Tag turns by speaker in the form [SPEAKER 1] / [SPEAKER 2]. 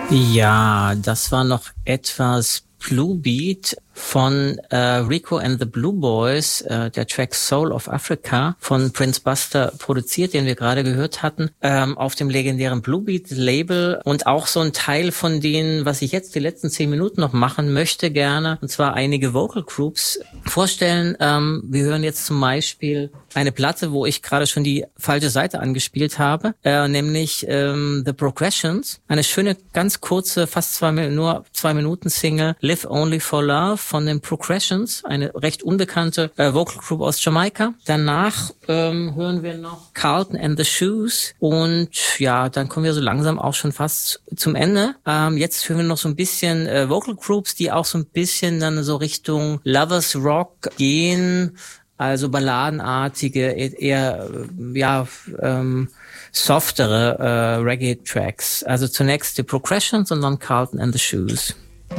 [SPEAKER 1] Ja, das war noch etwas Blue Beat von Rico and the Blue Boys, der Track Soul of Africa von Prince Buster produziert, den wir gerade gehört hatten, auf dem legendären Blue Beat Label, und auch so ein Teil von denen, was ich jetzt die letzten 10 Minuten noch machen möchte gerne, und zwar einige Vocal Groups vorstellen. Wir hören jetzt zum Beispiel eine Platte, wo ich gerade schon die falsche Seite angespielt habe, nämlich The Progressions, eine schöne, ganz kurze, fast nur 2 Minuten Single, Live Only for Love von den Progressions, eine recht unbekannte Vocal Group aus Jamaika. Danach hören wir noch Carlton and the Shoes, und ja, dann kommen wir so langsam auch schon fast zum Ende. Jetzt hören wir noch so ein bisschen Vocal Groups, die auch so ein bisschen dann so Richtung Lovers Rock gehen, also balladenartige, eher softere Reggae-Tracks. Also zunächst die Progressions und dann Carlton and the Shoes.